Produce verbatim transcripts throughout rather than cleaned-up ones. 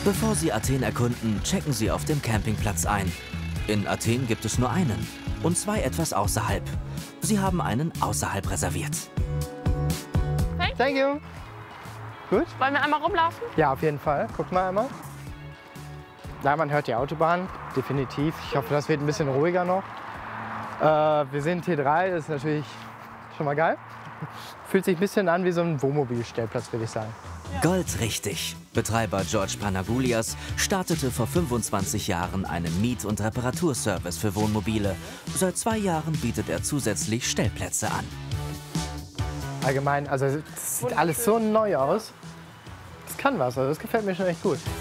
Bevor Sie Athen erkunden, checken Sie auf dem Campingplatz ein. In Athen gibt es nur einen und zwei etwas außerhalb. Sie haben einen außerhalb reserviert. Thank you. Gut? Wollen wir einmal rumlaufen? Ja, auf jeden Fall. Guck mal einmal. Ja, man hört die Autobahn, definitiv. Ich hoffe, das wird ein bisschen ruhiger noch. Äh, wir sind T drei, das ist natürlich schon mal geil. Fühlt sich ein bisschen an wie so ein Wohnmobilstellplatz, würde ich sagen. Goldrichtig. Betreiber George Panagoulias startete vor fünfundzwanzig Jahren einen Miet- und Reparaturservice für Wohnmobile. Seit zwei Jahren bietet er zusätzlich Stellplätze an. Allgemein, also es sieht alles so neu aus. Das kann was, also das gefällt mir schon echt gut.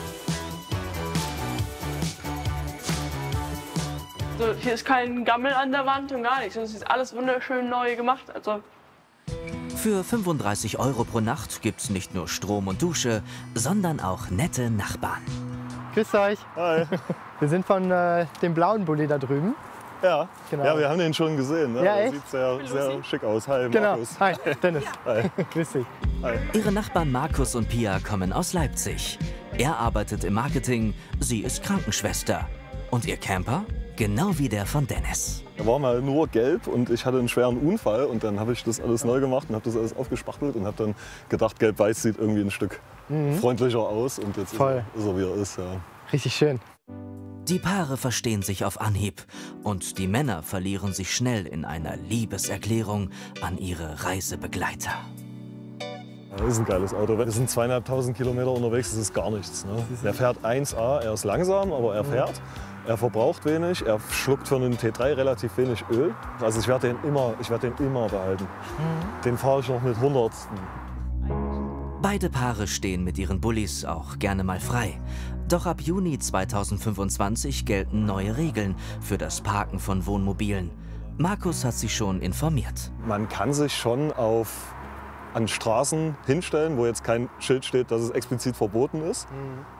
Also hier ist kein Gammel an der Wand und gar nichts. Es ist alles wunderschön neu gemacht. Also Für fünfunddreißig Euro pro Nacht gibt's nicht nur Strom und Dusche, sondern auch nette Nachbarn. Grüßt euch. Hi. Wir sind von äh, dem blauen Bulli da drüben. Ja. Genau. Ja, wir haben den schon gesehen. Ne? Ja, Der echt? sieht sehr, sehr schick aus. Hi, Genau. Markus. Hi, Dennis. Hi. Grüß dich. Hi. Ihre Nachbarn Markus und Pia kommen aus Leipzig. Er arbeitet im Marketing, sie ist Krankenschwester. Und ihr Camper? Genau wie der von Dennis. Er war mal nur gelb und ich hatte einen schweren Unfall und dann habe ich das alles neu gemacht und habe das alles aufgespachtelt und habe dann gedacht, gelb-weiß sieht irgendwie ein Stück freundlicher aus und jetzt ist Voll. er, ist er, wie er ist. Ja. Richtig schön. Die Paare verstehen sich auf Anhieb und die Männer verlieren sich schnell in einer Liebeserklärung an ihre Reisebegleiter. Das ist ein geiles Auto. Wir sind zweieinhalbtausend Kilometer unterwegs, das ist gar nichts. Ne? Der fährt eins A, er ist langsam, aber er fährt. Er verbraucht wenig, er schluckt für einen T drei relativ wenig Öl. Also ich werde den immer, ich werde den immer behalten. Den fahre ich noch mit hundert. Beide Paare stehen mit ihren Bullis auch gerne mal frei. Doch ab Juni zweitausendfünfundzwanzig gelten neue Regeln für das Parken von Wohnmobilen. Markus hat sich schon informiert. Man kann sich schon auf, an Straßen hinstellen, wo jetzt kein Schild steht, dass es explizit verboten ist.